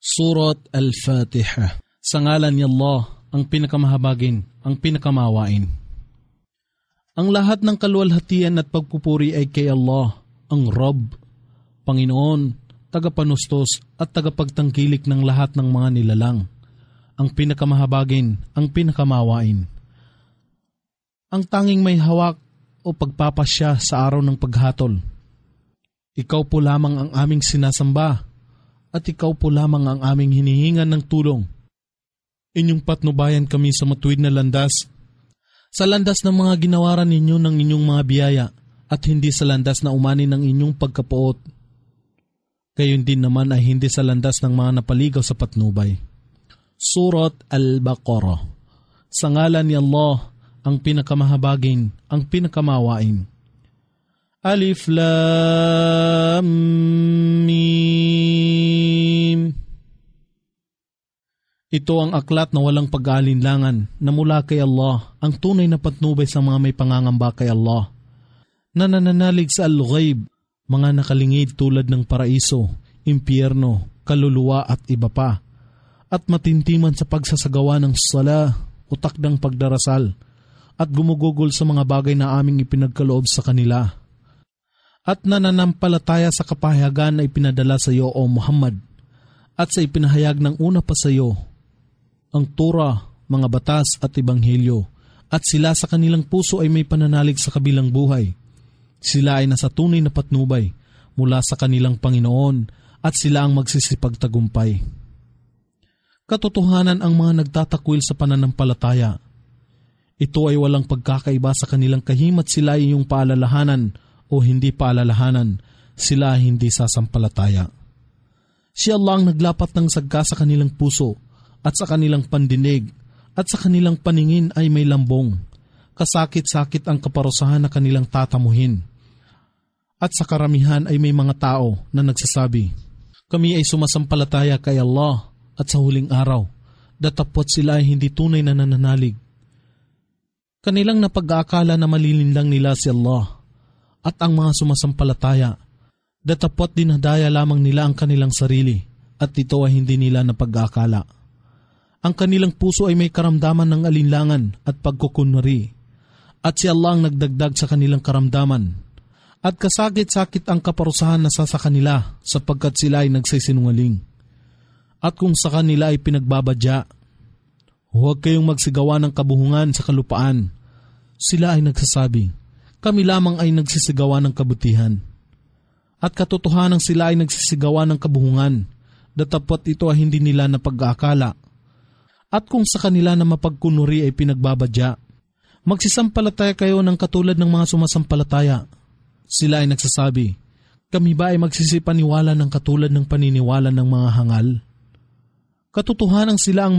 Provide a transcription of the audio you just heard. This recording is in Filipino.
Surat Al-Fatiha. Sa ngalan ni Allah, ang pinakamahabagin, ang pinakamawain. Ang lahat ng kaluwalhatian at pagpupuri ay kay Allah, ang Rabb, Panginoon, tagapanustos at tagapagtangkilik ng lahat ng mga nilalang. Ang pinakamahabagin, ang pinakamawain. Ang tanging may hawak o pagpapasya sa araw ng paghatol. Ikaw po lamang ang aming sinasamba at ikaw po lamang ang aming hinihingan ng tulong. Inyong patnubayan kami sa matuwid na landas, sa landas ng mga ginawaran ninyo ng inyong mga biyaya at hindi sa landas na umani ng inyong pagkapuot. Gayon din naman ay hindi sa landas ng mga napaligaw sa patnubay. Surat Al-Baqarah. Sa ngalan ni Allah, ang pinakamahabagin, ang pinakamawain. Alif Lam Mim. Ito ang aklat na walang pag-aalinlangan na mula kay Allah, ang tunay na patnubay sa mga may pangangamba kay Allah. Nananalig sa al-ghaib, mga nakalingid tulad ng paraiso, impyerno, kaluluwa at iba pa. At matintiman sa pagsasagawa ng sala o takdang pagdarasal at gumugugol sa mga bagay na aming ipinagkaloob sa kanila. At nananampalataya sa kapahayagan na ipinadala sa iyo o Muhammad at sa ipinahayag ng una pa sa iyo, ang Torah, mga batas at Ebanghelyo, at sila sa kanilang puso ay may pananalig sa kabilang buhay. Sila ay nasa tunay na patnubay mula sa kanilang Panginoon at sila ang magsisipagtagumpay. Katotohanan ang mga nagtatakwil sa pananampalataya. Ito ay walang pagkakaiba sa kanilang kahimat sila ay iyong paalalahanan o hindi paalalahanan, sila ay hindi sasampalataya. Si Allah ang naglapat ng sagka sa kanilang puso at sa kanilang pandinig at sa kanilang paningin ay may lambong. Kasakit-sakit ang kaparusahan na kanilang tatamuhin. At sa karamihan ay may mga tao na nagsasabi, kami ay sumasampalataya kay Allah at sa huling araw, datapwat sila ay hindi tunay na nananalig. Kanilang napag-aakala na malilinlang nila si Allah at ang mga sumasampalataya, datapwat dinadaya lamang nila ang kanilang sarili at ito ay hindi nila napag-aakala. Ang kanilang puso ay may karamdaman ng alinlangan at pagkukunwari at si Allah ang nagdagdag sa kanilang karamdaman at kasakit-sakit ang kaparusahan na sa kanila sapagkat sila ay nagsisinungaling. At kung sa kanila ay pinagbabadya, huwag kayong magsigawa ng kabuhungan sa kalupaan. Sila ay nagsasabi, kami lamang ay nagsisigawa ng kabutihan. At katotohanan sila ay nagsisigawa ng kabuhungan, datapwat ito ay hindi nila napag-aakala. At kung sa kanila na mapagkunwari ay pinagbabadya, magsisampalataya kayo ng katulad ng mga sumasampalataya. Sila ay nagsasabi, kami ba ay magsisipaniwala ng katulad ng paniniwala ng mga hangal? Katotohanan sila ang